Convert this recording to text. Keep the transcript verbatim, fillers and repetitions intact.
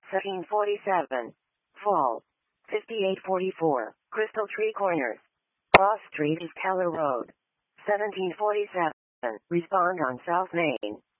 seventeen forty-seven. Fall. fifty-eight forty-four. Crystal Tree Corners. Cross Street is Keller Road. seventeen forty-seven. Respond on South Main.